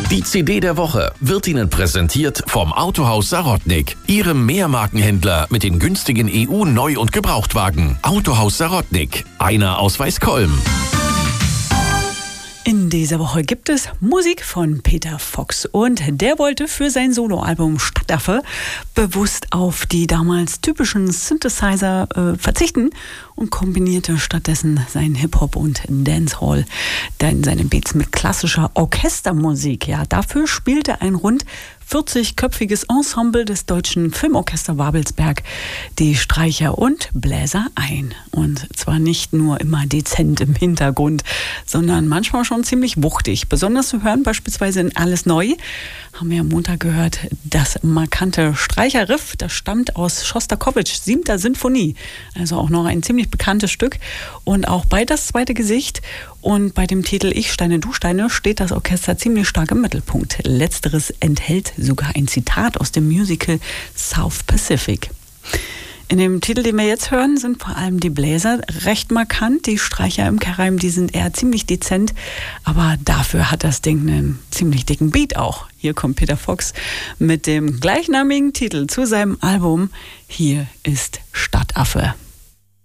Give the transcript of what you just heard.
Die CD der Woche wird Ihnen präsentiert vom Autohaus Sarotnik, Ihrem Mehrmarkenhändler mit den günstigen EU-Neu- und Gebrauchtwagen. Autohaus Sarotnik, einer aus Weißkolm. In dieser Woche gibt es Musik von Peter Fox und der wollte für sein Soloalbum Stadtaffe bewusst auf die damals typischen Synthesizer verzichten und kombinierte stattdessen seinen Hip-Hop und Dancehall in seinen Beats mit klassischer Orchestermusik. Ja, dafür spielte ein rund 40-köpfiges Ensemble des Deutschen Filmorchester Babelsberg die Streicher und Bläser ein. Und zwar nicht nur immer dezent im Hintergrund, sondern manchmal schon ziemlich wuchtig. Besonders zu hören beispielsweise in Alles Neu, haben wir am Montag gehört, das markante Streicherriff, das stammt aus Schostakowitschs 7. Sinfonie. Also auch noch ein ziemlich bekanntes Stück. Und auch bei Das zweite Gesicht und bei dem Titel Ich Steine, du Steine steht das Orchester ziemlich stark im Mittelpunkt. Letzteres enthält sogar ein Zitat aus dem Musical South Pacific. In dem Titel, den wir jetzt hören, sind vor allem die Bläser recht markant. Die Streicher im Kerim, die sind eher ziemlich dezent, aber dafür hat das Ding einen ziemlich dicken Beat auch. Hier kommt Peter Fox mit dem gleichnamigen Titel zu seinem Album. Hier ist Stadtaffe.